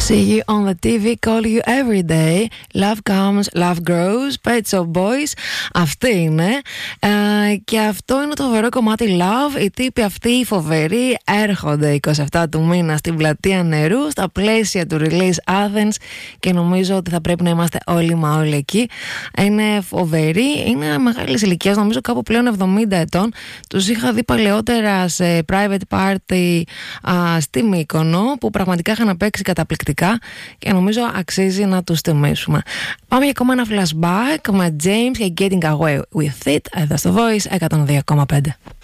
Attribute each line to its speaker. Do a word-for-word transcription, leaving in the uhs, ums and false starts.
Speaker 1: See you on the τι βι, call you every day. Love comes, love grows. Pet Shop Boys. Αυτή είναι. Ε, και αυτό είναι το φοβερό κομμάτι Love. Οι τύποι αυτοί οι φοβεροί έρχονται εικοστή εβδόμη του μήνα στην Πλατεία Νερού στα πλαίσια του Release Athens και νομίζω ότι θα πρέπει να είμαστε όλοι μα όλοι εκεί. Είναι φοβεροί, είναι μεγάλης ηλικίας, νομίζω κάπου πλέον εβδομήντα ετών. Τους είχα δει παλαιότερα σε private party α, στη Μύκονο που πραγματικά είχαν παίξει καταπληκτικά και νομίζω αξίζει να τους τιμήσουμε. Πάμε για ακόμα ένα flashback με James και Getting Away With It εδώ στο Voice εκατόν δύο κόμμα πέντε.